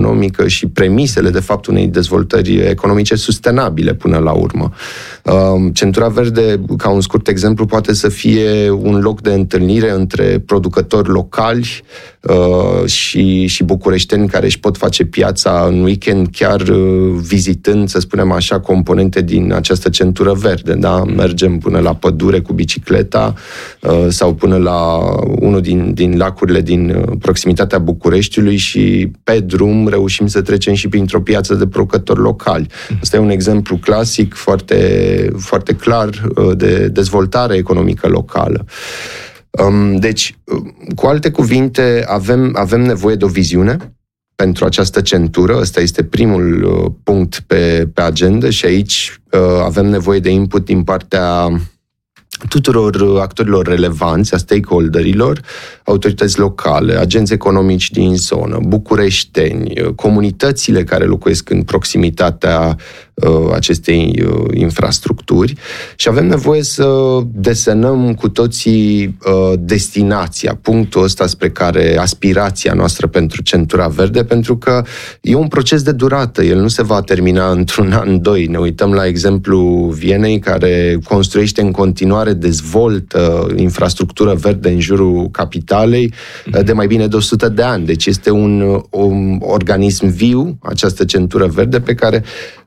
economică și premisele, de fapt, unei dezvoltări economice sustenabile până la urmă. Centura Verde, ca un scurt exemplu, poate să fie un loc de întâlnire între producători locali și bucureșteni care își pot face piața în weekend, chiar vizitând, să spunem așa, componente din această centură verde. Da? Mergem până la pădure cu bicicleta sau până la unul din lacurile din proximitatea Bucureștiului și pe drum reușim să trecem și printr-o piață de producători locali. Asta e un exemplu clasic foarte, foarte clar de dezvoltare economică locală. Deci, cu alte cuvinte, avem nevoie de o viziune pentru această centură. Ăsta este primul punct pe agenda și aici avem nevoie de input din partea tuturor actorilor relevanți, a stakeholderilor, autorități locale, agenți economici din zonă, bucureșteni, comunitățile care locuiesc în proximitatea acestei infrastructuri și avem nevoie să desenăm cu toții destinația, punctul ăsta spre care aspirația noastră pentru centura verde, pentru că e un proces de durată, el nu se va termina într-un an, doi. Ne uităm la exemplu Vienei, care construiește în continuare, dezvoltă infrastructură verde în jurul capitalei de mai bine de 100 de ani. Deci este un organism viu, această centură verde, pe care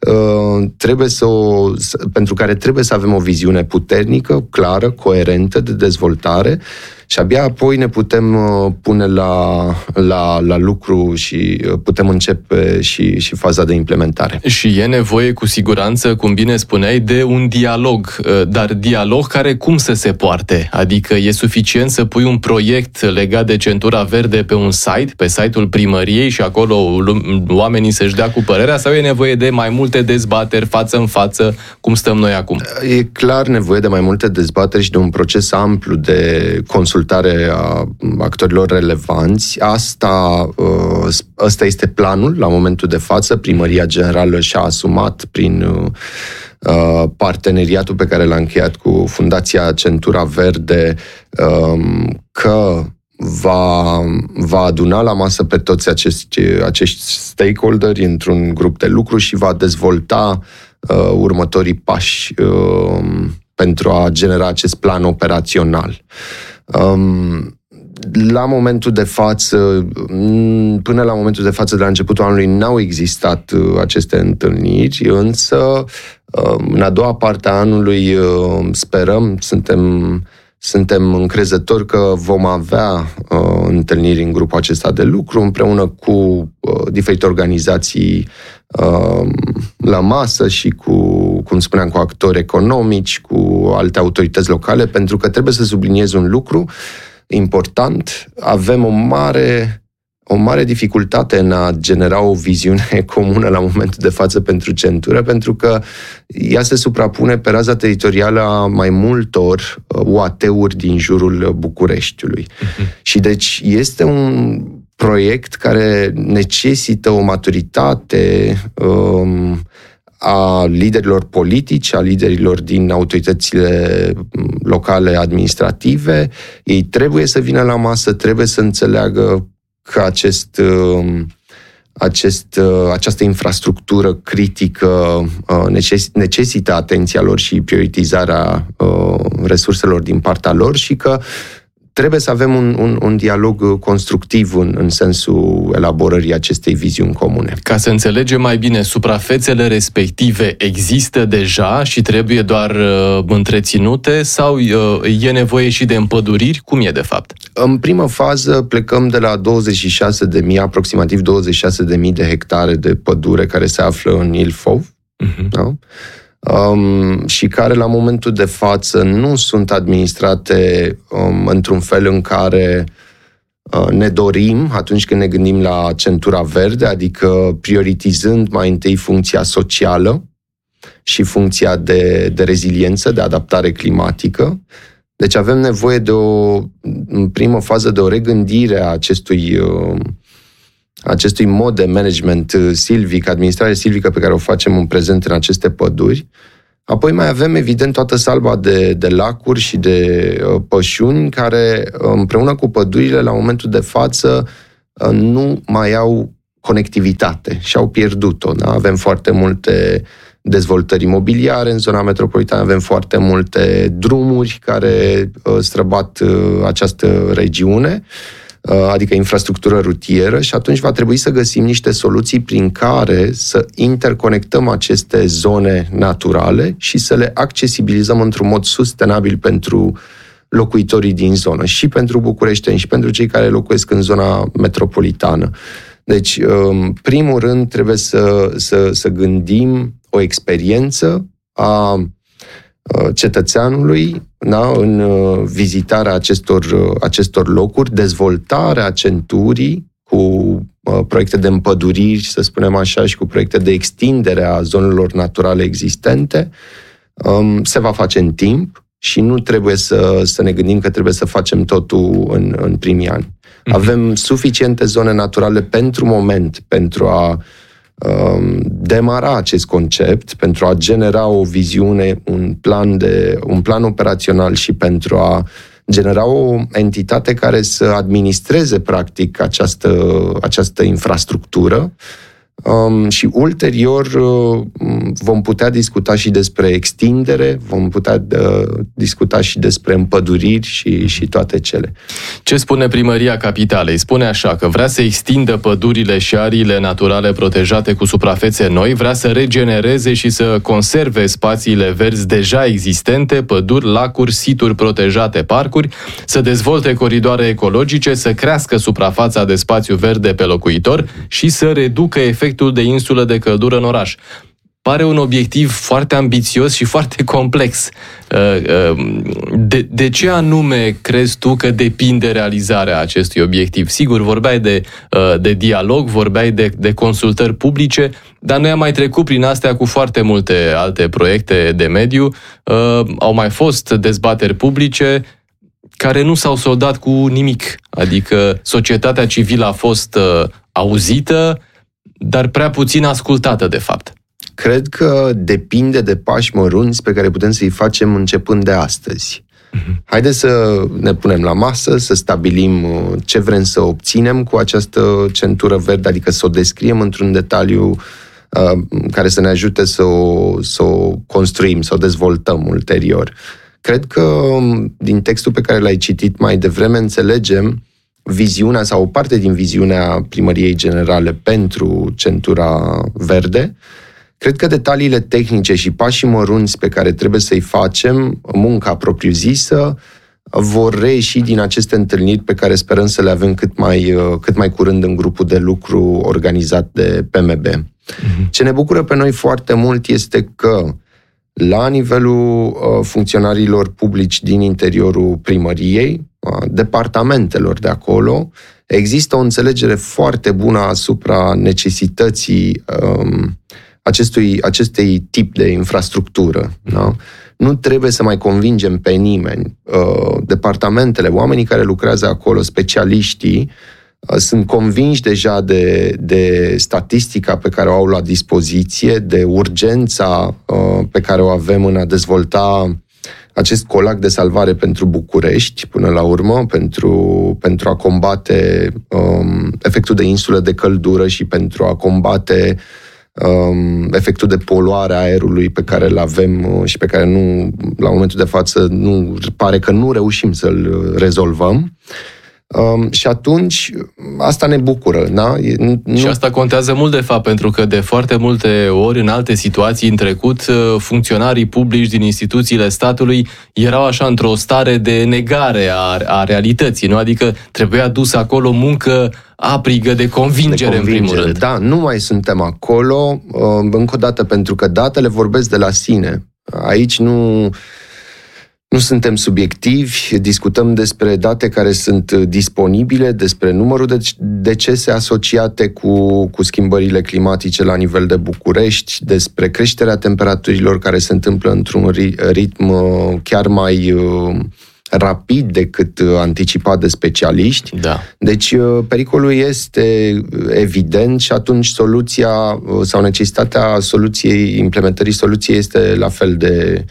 pentru care trebuie să avem o viziune puternică, clară, coerentă de dezvoltare și abia apoi ne putem pune la lucru și putem începe și faza de implementare. Și e nevoie, cu siguranță, cum bine spuneai, de un dialog, dar dialog care cum să se poarte? Adică e suficient să pui un proiect legat de centura verde pe un site, pe site-ul primăriei și acolo oamenii să-și dea cu părerea, sau e nevoie de mai multe dezbateri față în față, cum stăm noi acum? E clar nevoie de mai multe dezbateri și de un proces amplu de consultare a actorilor relevanți. Asta este planul la momentul de față. Primăria Generală și-a asumat prin parteneriatul pe care l-a încheiat cu Fundația Centura Verde că va aduna la masă pe toți acești stakeholderi într-un grup de lucru și va dezvolta următorii pași pentru a genera acest plan operațional. La momentul de față, până la momentul de față, de la începutul anului, n-au existat aceste întâlniri, însă în a doua parte a anului sperăm, suntem încrezători că vom avea întâlniri în grupul acesta de lucru împreună cu diferite organizații la masă și cum spuneam, cu actori economici, cu alte autorități locale, pentru că trebuie să subliniez un lucru important. Avem o mare dificultate în a genera o viziune comună la momentul de față pentru centură, pentru că ea se suprapune pe raza teritorială a mai multor UAT-uri din jurul Bucureștiului. Și deci este un proiect care necesită o maturitate a liderilor politici, a liderilor din autoritățile locale administrative. Ei trebuie să vină la masă, trebuie să înțeleagă că această infrastructură critică necesită atenția lor și prioritizarea resurselor din partea lor și că trebuie să avem un dialog constructiv în sensul elaborării acestei viziuni comune. Ca să înțelegem mai bine, suprafețele respective există deja și trebuie doar întreținute sau e nevoie și de împăduriri? Cum e de fapt? În primă fază plecăm de la 26.000, aproximativ 26.000 de hectare de pădure care se află în Ilfov. Da? Și care la momentul de față nu sunt administrate într-un fel în care ne dorim atunci când ne gândim la centura verde, adică prioritizând mai întâi funcția socială și funcția de reziliență, de adaptare climatică. Deci avem nevoie în primă fază de o regândire a acestui mod de management silvic, administrare silvică pe care o facem în prezent în aceste păduri. Apoi mai avem, evident, toată salba de lacuri și de pășuni care, împreună cu pădurile, la momentul de față, nu mai au conectivitate și au pierdut-o. Da? Avem foarte multe dezvoltări imobiliare în zona metropolitană, avem foarte multe drumuri care străbat această regiune, adică infrastructură rutieră, și atunci va trebui să găsim niște soluții prin care să interconectăm aceste zone naturale și să le accesibilizăm într-un mod sustenabil pentru locuitorii din zonă, și pentru bucureșteni, și pentru cei care locuiesc în zona metropolitană. Deci, în primul rând, trebuie să gândim o experiență a cetățeanului, da, în vizitarea acestor locuri, dezvoltarea centurii cu proiecte de împăduriri, să spunem așa, și cu proiecte de extindere a zonelor naturale existente. Se va face în timp și nu trebuie să ne gândim că trebuie să facem totul în primii ani. Avem suficiente zone naturale pentru moment, pentru a demara acest concept, pentru a genera o viziune, un plan operațional și pentru a genera o entitate care să administreze practic această infrastructură. Și ulterior vom putea discuta și despre extindere, vom putea discuta și despre împăduriri și toate cele. Ce spune Primăria Capitalei? Spune așa că vrea să extindă pădurile și ariile naturale protejate cu suprafețe noi, vrea să regenereze și să conserve spațiile verzi deja existente, păduri, lacuri, situri protejate, parcuri, să dezvolte coridoare ecologice, să crească suprafața de spațiu verde pe locuitor și să reducă efectul de insulă de căldură în oraș. Pare un obiectiv foarte ambițios și foarte complex. De ce anume crezi tu că depinde realizarea acestui obiectiv? Sigur, vorbeai de dialog, vorbeai de consultări publice, dar noi am mai trecut prin astea cu foarte multe alte proiecte de mediu. Au mai fost dezbateri publice care nu s-au soldat cu nimic. Adică societatea civilă a fost auzită, dar prea puțin ascultată, de fapt. Cred că depinde de pași mărunți pe care putem să-i facem începând de astăzi. Haideți să ne punem la masă, să stabilim ce vrem să obținem cu această centură verde, adică să o descriem într-un detaliu care să ne ajute să o construim, să o dezvoltăm ulterior. Cred că din textul pe care l-ai citit mai devreme înțelegem viziunea sau o parte din viziunea Primăriei Generale pentru centura verde. Cred că detaliile tehnice și pașii mărunți pe care trebuie să-i facem, munca propriu-zisă, vor reieși din aceste întâlniri pe care sperăm să le avem cât mai curând în grupul de lucru organizat de PMB. Ce ne bucură pe noi foarte mult este că la nivelul funcționarilor publici din interiorul primăriei, departamentelor de acolo, există o înțelegere foarte bună asupra necesității acestei tip de infrastructură. Da? Nu trebuie să mai convingem pe nimeni. Departamentele, oamenii care lucrează acolo, specialiștii, sunt convinși deja de statistica pe care o au la dispoziție, de urgența pe care o avem în a dezvolta acest colac de salvare pentru București, până la urmă, pentru a combate efectul de insulă de căldură și pentru a combate efectul de poluare a aerului pe care îl avem și pe care nu, la momentul de față, nu pare că nu reușim să-l rezolvăm. Și atunci, asta ne bucură, da? Și asta contează mult, de fapt, pentru că de foarte multe ori, în alte situații în trecut, funcționarii publici din instituțiile statului erau așa într-o stare de negare a realității, nu? Adică trebuia dus acolo muncă aprigă de convingere, în primul rând. Da, nu mai suntem acolo, încă o dată, pentru că datele vorbesc de la sine. Aici nu suntem subiectivi, discutăm despre date care sunt disponibile, despre numărul de decese asociate cu schimbările climatice la nivel de București, despre creșterea temperaturilor care se întâmplă într-un ritm chiar mai rapid decât anticipat de specialiști. Da. Deci pericolul este evident și atunci soluția sau necesitatea implementării soluției este la fel de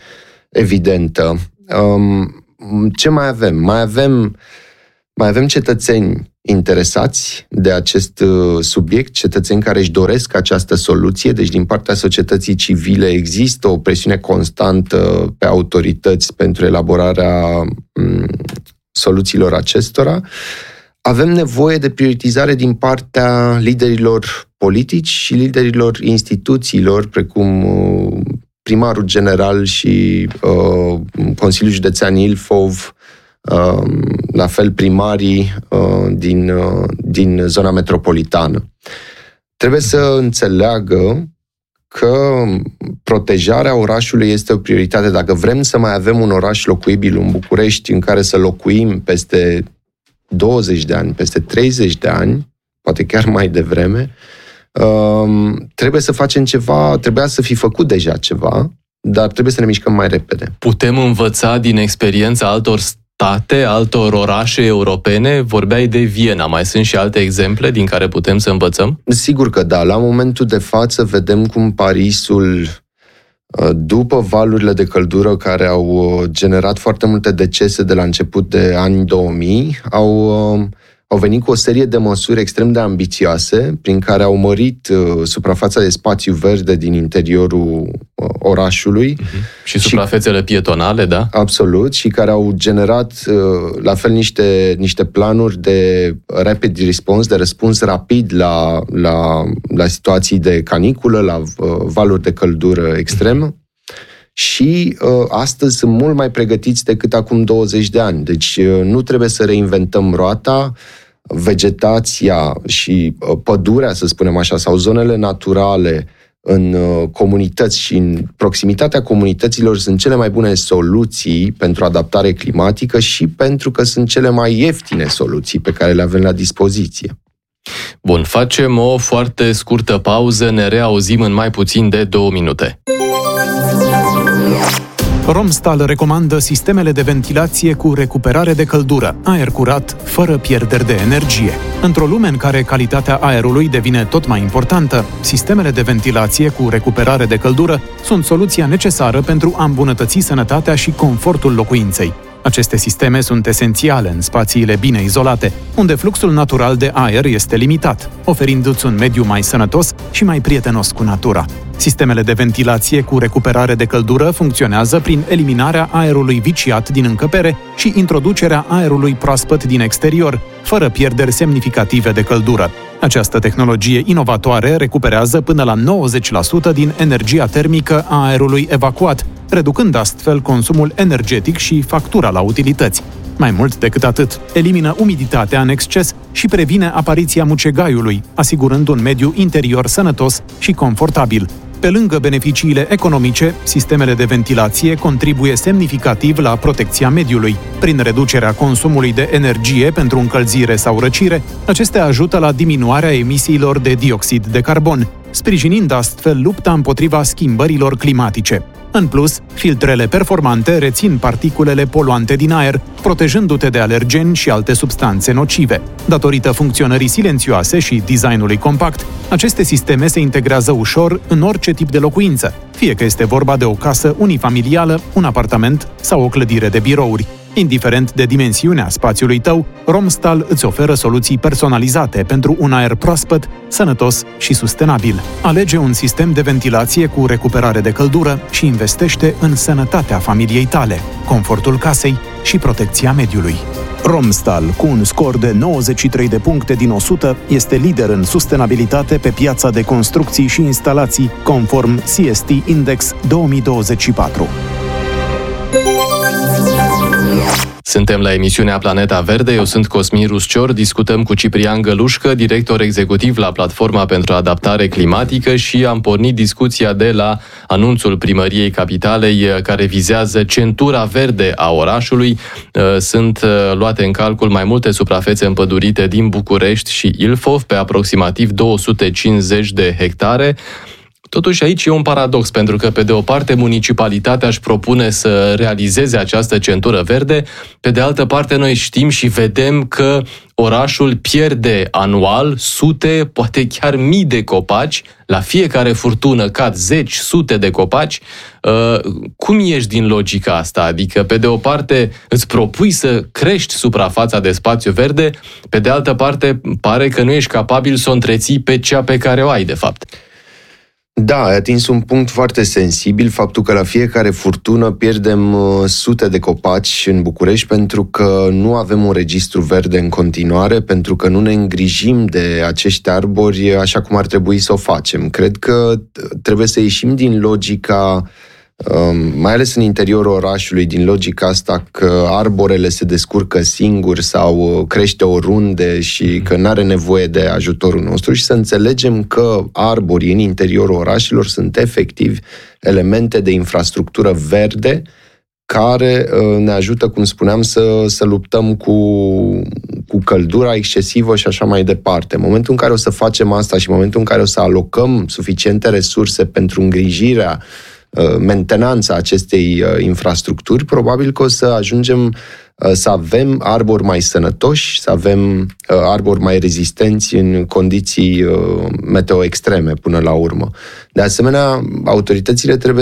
evidentă. Ce mai avem? Mai avem cetățeni interesați de acest subiect, cetățeni care își doresc această soluție, deci din partea societății civile există o presiune constantă pe autorități pentru elaborarea soluțiilor acestora. Avem nevoie de prioritizare din partea liderilor politici și liderilor instituțiilor, precum primarul general și Consiliul Județean Ilfov, la fel primarii din zona metropolitană. Trebuie să înțeleagă că protejarea orașului este o prioritate. Dacă vrem să mai avem un oraș locuibil, un București, în care să locuim peste 20 de ani, peste 30 de ani, poate chiar mai devreme, trebuie să facem ceva, trebuia să fi făcut deja ceva, dar trebuie să ne mișcăm mai repede. Putem învăța din experiența altor state, altor orașe europene? Vorbeai de Viena, mai sunt și alte exemple din care putem să învățăm? Sigur că da. La momentul de față vedem cum Parisul, după valurile de căldură care au generat foarte multe decese de la început de anii 2000, au venit cu o serie de măsuri extrem de ambițioase, prin care au mărit suprafața de spațiu verde din interiorul orașului. Și suprafețele pietonale, da? Absolut, și care au generat la fel niște planuri de rapid response, de răspuns rapid la situații de caniculă, la valuri de căldură extremă. Și astăzi sunt mult mai pregătiți decât acum 20 de ani. Deci nu trebuie să reinventăm roata. Vegetația și pădurea, să spunem așa, sau zonele naturale în comunități și în proximitatea comunităților sunt cele mai bune soluții pentru adaptare climatică și pentru că sunt cele mai ieftine soluții pe care le avem la dispoziție. Bun, facem o foarte scurtă pauză, ne reauzim în mai puțin de 2 minute. Romstal recomandă sistemele de ventilație cu recuperare de căldură, aer curat, fără pierderi de energie. Într-o lume în care calitatea aerului devine tot mai importantă, sistemele de ventilație cu recuperare de căldură sunt soluția necesară pentru a îmbunătăți sănătatea și confortul locuinței. Aceste sisteme sunt esențiale în spațiile bine izolate, unde fluxul natural de aer este limitat, oferindu-ți un mediu mai sănătos și mai prietenos cu natura. Sistemele de ventilație cu recuperare de căldură funcționează prin eliminarea aerului viciat din încăpere și introducerea aerului proaspăt din exterior, fără pierderi semnificative de căldură. Această tehnologie inovatoare recuperează până la 90% din energia termică a aerului evacuat, reducând astfel consumul energetic și factura la utilități. Mai mult decât atât, elimină umiditatea în exces și previne apariția mucegaiului, asigurând un mediu interior sănătos și confortabil. Pe lângă beneficiile economice, sistemele de ventilație contribuie semnificativ la protecția mediului. Prin reducerea consumului de energie pentru încălzire sau răcire, acestea ajută la diminuarea emisiilor de dioxid de carbon, sprijinind astfel lupta împotriva schimbărilor climatice. În plus, filtrele performante rețin particulele poluante din aer, protejându-te de alergeni și alte substanțe nocive. Datorită funcționării silențioase și designului compact, aceste sisteme se integrează ușor în orice tip de locuință, fie că este vorba de o casă unifamilială, un apartament sau o clădire de birouri. Indiferent de dimensiunea spațiului tău, Romstal îți oferă soluții personalizate pentru un aer proaspăt, sănătos și sustenabil. Alege un sistem de ventilație cu recuperare de căldură și investește în sănătatea familiei tale, confortul casei și protecția mediului. Romstal, cu un scor de 93 de puncte din 100, este lider în sustenabilitate pe piața de construcții și instalații, conform CST Index 2024. Suntem la emisiunea Planeta Verde, eu sunt Cosmin Ruscior, discutăm cu Ciprian Gălușcă, director executiv la Platforma pentru Adaptare Climatică și am pornit discuția de la anunțul Primăriei Capitalei care vizează centura verde a orașului. Sunt luate în calcul mai multe suprafețe împădurite din București și Ilfov, pe aproximativ 250 de hectare. Totuși aici e un paradox, pentru că pe de o parte municipalitatea își propune să realizeze această centură verde, pe de altă parte noi știm și vedem că orașul pierde anual sute, poate chiar mii de copaci, la fiecare furtună cad zeci, sute de copaci. Cum ieși din logica asta? Adică pe de o parte îți propui să crești suprafața de spațiu verde, pe de altă parte pare că nu ești capabil să o întreții pe cea pe care o ai de fapt. Da, ai atins un punct foarte sensibil, faptul că la fiecare furtună pierdem sute de copaci în București pentru că nu avem un registru verde în continuare, pentru că nu ne îngrijim de acești arbori așa cum ar trebui să o facem. Cred că trebuie să ieșim din logica, mai ales în interiorul orașului, din logica asta că arborele se descurcă singur sau crește oriunde și că n-are nevoie de ajutorul nostru și să înțelegem că arborii în interiorul orașelor sunt efectiv elemente de infrastructură verde care ne ajută, cum spuneam, să luptăm cu căldura excesivă și așa mai departe. În momentul în care o să facem asta și în momentul în care o să alocăm suficiente resurse pentru îngrijirea, mentenanța acestei infrastructuri, probabil că o să ajungem să avem arbori mai sănătoși, să avem arbori mai rezistenți în condiții meteo extreme până la urmă. De asemenea, autoritățile trebuie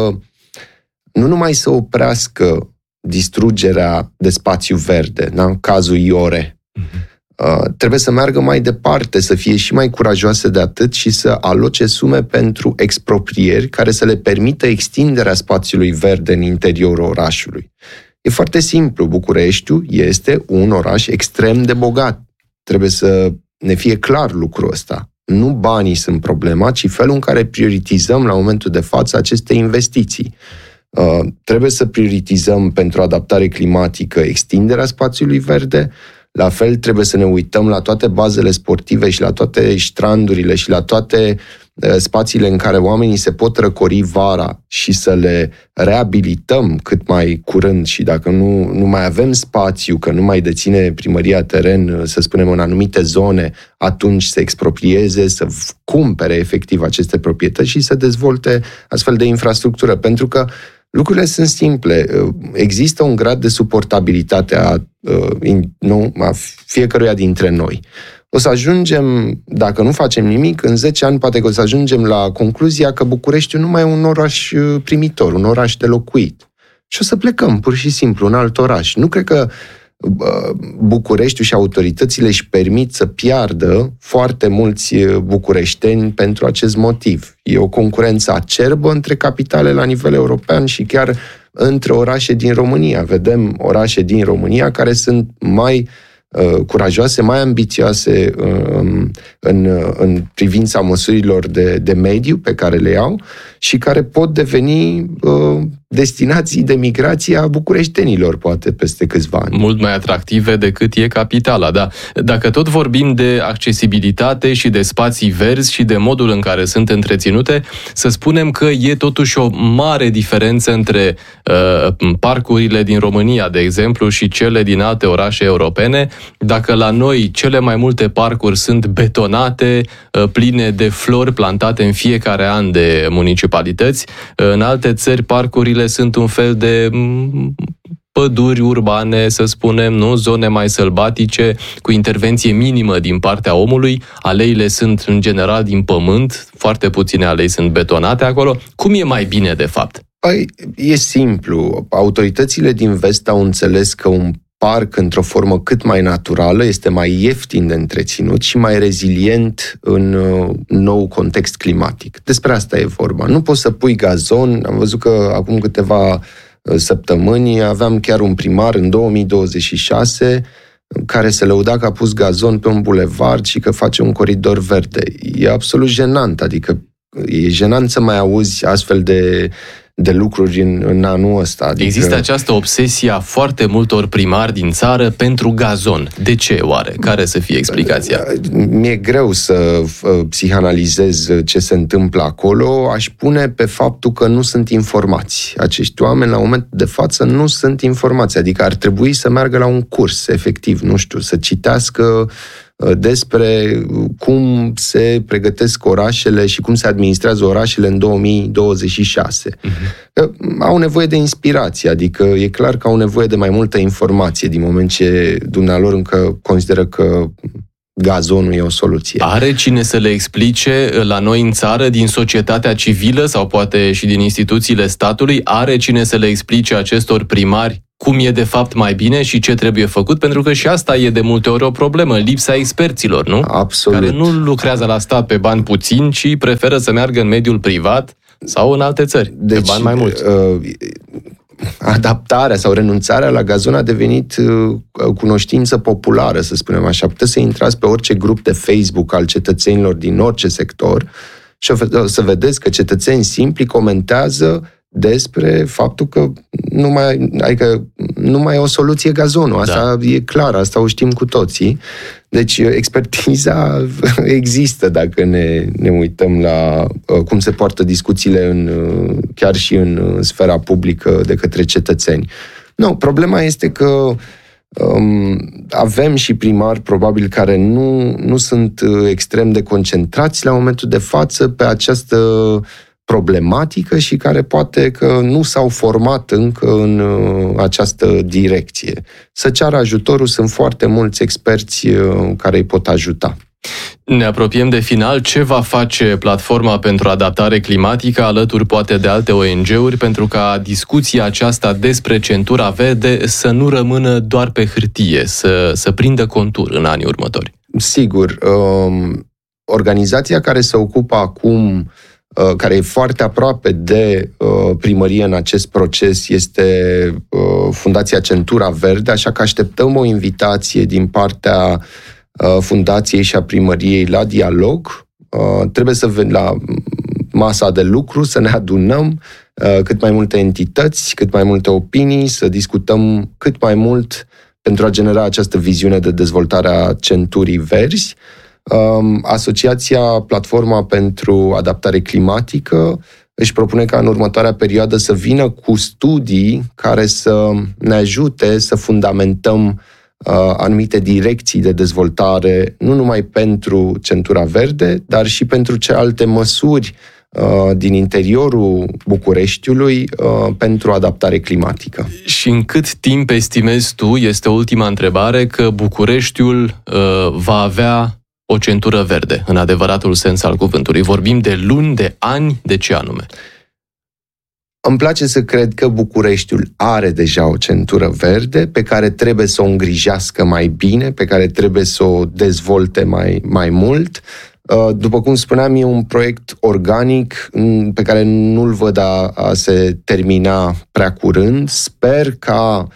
nu numai să oprească distrugerea de spațiu verde, în cazul Iore, trebuie să meargă mai departe, să fie și mai curajoase de atât și să aloce sume pentru exproprieri care să le permită extinderea spațiului verde în interiorul orașului. E foarte simplu, Bucureștiul este un oraș extrem de bogat. Trebuie să ne fie clar lucrul ăsta. Nu banii sunt problema, ci felul în care prioritizăm la momentul de față aceste investiții. Trebuie să prioritizăm pentru adaptare climatică extinderea spațiului verde. La fel, trebuie să ne uităm la toate bazele sportive și la toate ștrandurile și la toate spațiile în care oamenii se pot răcori vara și să le reabilităm cât mai curând și dacă nu mai avem spațiu, că nu mai deține primăria teren, să spunem, în anumite zone, atunci să exproprieze, să cumpere efectiv aceste proprietăți și să dezvolte astfel de infrastructură. Pentru că lucrurile sunt simple. Există un grad de suportabilitate a fiecăruia dintre noi. O să ajungem, dacă nu facem nimic, în 10 ani poate că o să ajungem la concluzia că Bucureștiul nu mai e un oraș primitor, un oraș de locuit. Și o să plecăm, pur și simplu, în alt oraș. Nu cred că Bucureștiul și autoritățile își permit să piardă foarte mulți bucureșteni pentru acest motiv. E o concurență acerbă între capitale la nivel european și chiar între orașe din România. Vedem orașe din România care sunt mai curajoase, mai ambițioase în privința măsurilor de mediu pe care le iau și care pot deveni destinații de migrație a bucureștenilor, poate, peste câțiva ani. Mult mai atractive decât e capitala, da. Dacă tot vorbim de accesibilitate și de spații verzi și de modul în care sunt întreținute, să spunem că e totuși o mare diferență între parcurile din România, de exemplu, și cele din alte orașe europene. Dacă la noi cele mai multe parcuri sunt betonate, pline de flori plantate în fiecare an de municipalități, în alte țări parcurile sunt un fel de păduri urbane, să spunem, nu? Zone mai sălbatice, cu intervenție minimă din partea omului. Aleile sunt în general din pământ, foarte puține alei sunt betonate acolo. Cum e mai bine, de fapt? Păi, e simplu. Autoritățile din vest au înțeles că un parc într-o formă cât mai naturală este mai ieftin de întreținut și mai rezilient în nou context climatic. Despre asta e vorba. Nu poți să pui gazon. Am văzut că acum câteva săptămâni aveam chiar un primar în 2026 care se lăuda că a pus gazon pe un bulevard și că face un coridor verde. E absolut jenant, adică e jenant să mai auzi astfel de lucruri în anul ăsta. Adică există această obsesie a foarte multor primari din țară pentru gazon. De ce, oare? Care să fie explicația? Mi-e greu să psihanalizez ce se întâmplă acolo. Aș pune pe faptul că nu sunt informați. Acești oameni, la momentul de față, nu sunt informați. Adică ar trebui să meargă la un curs, efectiv, nu știu, să citească despre cum se pregătesc orașele și cum se administrează orașele în 2026. Au nevoie de inspirație, adică e clar că au nevoie de mai multă informație din moment ce dumnealor încă consideră că gazonul e o soluție. Are cine să le explice la noi în țară, din societatea civilă sau poate și din instituțiile statului, are cine să le explice acestor primari cum e de fapt mai bine și ce trebuie făcut? Pentru că și asta e de multe ori o problemă, lipsa experților, nu? Absolut. Care nu lucrează la stat pe bani puțini, ci preferă să meargă în mediul privat sau în alte țări, pe bani mai mulți. Adaptarea sau renunțarea la gazon a devenit cunoștință populară, să spunem așa. Puteți să intrați pe orice grup de Facebook al cetățenilor din orice sector și să vedeți că cetățeni simpli comentează despre faptul că nu mai e o soluție gazonul. Asta e clar, asta o știm cu toții. Deci expertiza există dacă ne uităm la cum se poartă discuțiile chiar și în sfera publică de către cetățeni. Nu, problema este că avem și primari probabil care nu sunt extrem de concentrați la momentul de față pe această problematică și care poate că nu s-au format încă în această direcție. Să ceară ajutorul, sunt foarte mulți experți care îi pot ajuta. Ne apropiem de final. Ce va face Platforma pentru Adaptare Climatică, alături poate de alte ONG-uri, pentru ca discuția aceasta despre centura verde să nu rămână doar pe hârtie, să prindă contur în anii următori? Sigur. Organizația care se ocupă acum, care e foarte aproape de primărie în acest proces, este Fundația Centura Verde, așa că așteptăm o invitație din partea Fundației și a primăriei la dialog. Trebuie să venim la masa de lucru, să ne adunăm cât mai multe entități, cât mai multe opinii, să discutăm cât mai mult pentru a genera această viziune de dezvoltare a centurii verzi. Asociația Platforma pentru Adaptare Climatică își propune ca în următoarea perioadă să vină cu studii care să ne ajute să fundamentăm anumite direcții de dezvoltare, nu numai pentru centura verde, dar și pentru celelalte măsuri din interiorul Bucureștiului pentru adaptare climatică. Și în cât timp estimezi tu, este ultima întrebare, că Bucureștiul va avea o centură verde, în adevăratul sens al cuvântului? Vorbim de luni, de ani, de ce anume? Îmi place să cred că Bucureștiul are deja o centură verde pe care trebuie să o îngrijească mai bine, pe care trebuie să o dezvolte mai mult. După cum spuneam, e un proiect organic pe care nu-l văd a se termina prea curând. Sper ca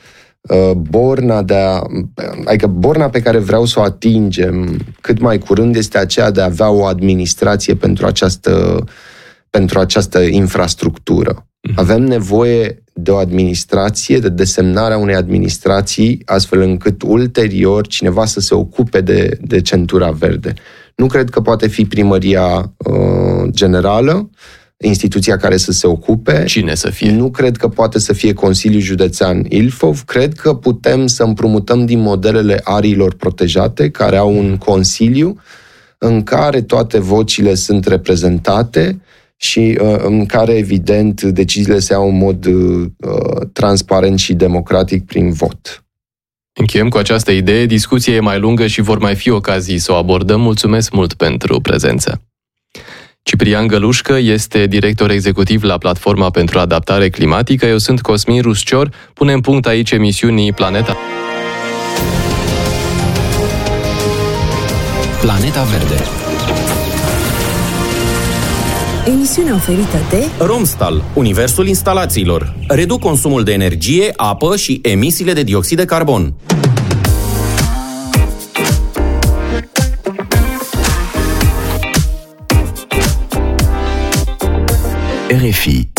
borna pe care vreau să o atingem cât mai curând este aceea de a avea o administrație pentru această infrastructură. Avem nevoie de o administrație, de desemnarea unei administrații, astfel încât ulterior cineva să se ocupe de centura verde. Nu cred că poate fi primăria generală, instituția care să se ocupe. Cine să fie? Nu cred că poate să fie Consiliul Județean Ilfov. Cred că putem să împrumutăm din modelele ariilor protejate, care au un consiliu în care toate vocile sunt reprezentate și în care, evident, deciziile se iau în mod transparent și democratic prin vot. Încheiem cu această idee. Discuția e mai lungă și vor mai fi ocazii să o abordăm. Mulțumesc mult pentru prezență. Ciprian Gălușcă este director executiv la Platforma pentru Adaptare Climatică. Eu sunt Cosmin Ruscior. Punem punct aici emisiunii Planeta. Planeta Verde. Emisiunea oferită de Romstal, universul instalațiilor. Reduc consumul de energie, apă și emisiile de dioxid de carbon. RFI